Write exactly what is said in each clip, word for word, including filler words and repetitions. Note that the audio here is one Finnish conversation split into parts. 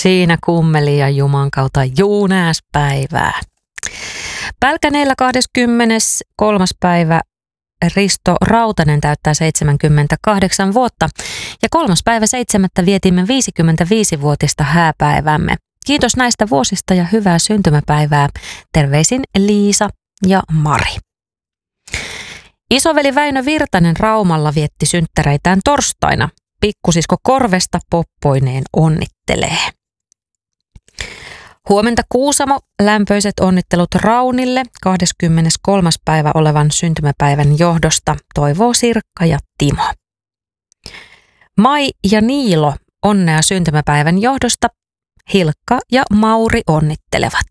Siinä kummeli ja Juman kautta juunääspäivää. Pälkäneellä kahdeskymmeneskolmas päivä Risto Rautanen täyttää seitsemänkymmentäkahdeksan vuotta ja kolmas päivä seitsemättä vietimme viisikymmentäviisivuotista hääpäivämme. Kiitos näistä vuosista ja hyvää syntymäpäivää. Terveisin Liisa ja Mari. Isoveli Väinö Virtanen Raumalla vietti synttäreitään torstaina. Pikkusisko Korvesta poppoineen onnittelee. Huomenta Kuusamo, lämpöiset onnittelut Raunille kahdeskymmeneskolmas päivä olevan syntymäpäivän johdosta, toivoo Sirkka ja Timo. Mai ja Niilo, onnea syntymäpäivän johdosta, Hilkka ja Mauri onnittelevat.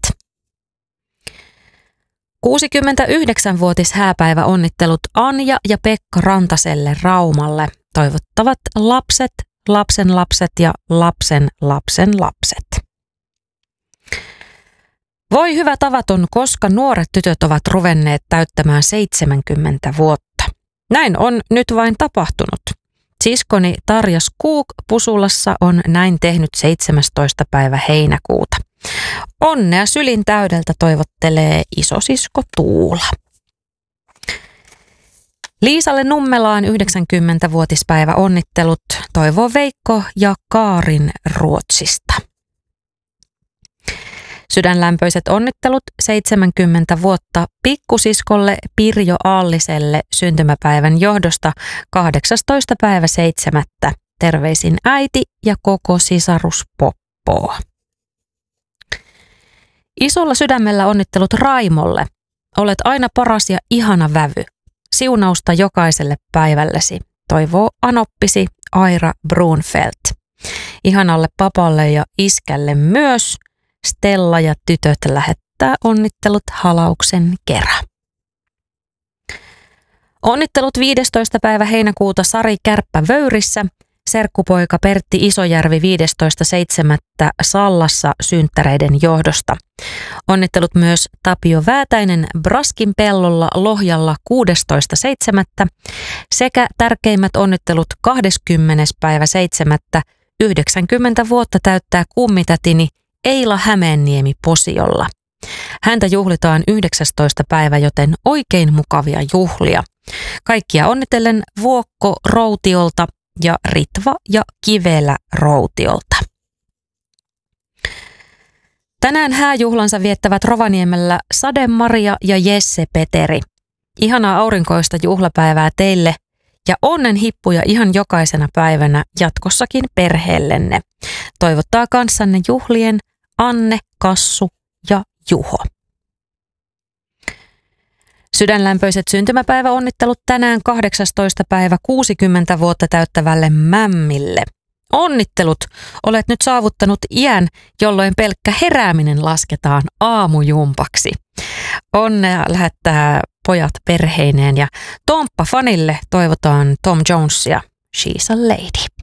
kuusikymmentäyhdeksänvuotis hääpäivä onnittelut Anja ja Pekka Rantaselle Raumalle, toivottavat lapset, lapsen lapset ja lapsen lapsen lapset. Voi hyvä tavaton, koska nuoret tytöt ovat ruvenneet täyttämään seitsemänkymmentä vuotta. Näin on nyt vain tapahtunut. Siskoni Tarja Skoog Pusulassa on näin tehnyt seitsemästoista päivä heinäkuuta. Onnea sylin täydeltä toivottelee isosisko Tuula. Liisalle Nummelaan yhdeksänkymmentävuotispäivä onnittelut toivoo Veikko ja Kaarin Ruotsista. Sydänlämpöiset onnittelut seitsemänkymmentä vuotta pikkusiskolle Pirjo Aalliselle syntymäpäivän johdosta kahdeksastoista päivä seitsemättä. Terveisin äiti ja koko sisarus Poppoa. Isolla sydämellä onnittelut Raimolle. Olet aina paras ja ihana vävy. Siunausta jokaiselle päivällesi, toivoo anoppisi Aira Brunfeldt. Ihanalle papalle ja iskälle myös. Stella ja tytöt lähettää onnittelut halauksen kerran. Onnittelut viidestoista päivä heinäkuuta Sari Kärppä Vöyrissä, serkkupoika Pertti Isojärvi viidestoista seitsemättä Sallassa synttäreiden johdosta. Onnittelut myös Tapio Väätäinen Braskin pellolla Lohjalla kuudestoista seitsemättä sekä tärkeimmät onnittelut kahdeskymmenes päivä seitsemättä yhdeksänkymmentä vuotta täyttää kummitätini Eila Hämeenniemi Posiolla. Häntä juhlitaan yhdeksästoista päivä, joten oikein mukavia juhlia. Kaikkia onnitellen Vuokko Routiolta ja Ritva ja Kivelä Routiolta. Tänään hääjuhlansa viettävät Rovaniemellä Sade Maria ja Jesse Peteri. Ihanaa aurinkoista juhlapäivää teille ja onnen hippuja ihan jokaisena päivänä jatkossakin perheellenne. Toivottaa kanssanne juhlien Anne, Kassu ja Juho. Sydänlämpöiset syntymäpäiväonnittelut tänään kahdeksastoista päivä kuusikymmentä vuotta täyttävälle Mämmille. Onnittelut! Olet nyt saavuttanut iän, jolloin pelkkä herääminen lasketaan aamujumpaksi. Onnea lähettää pojat perheineen ja Tomppa fanille toivotaan Tom Jonesia, She's a Lady.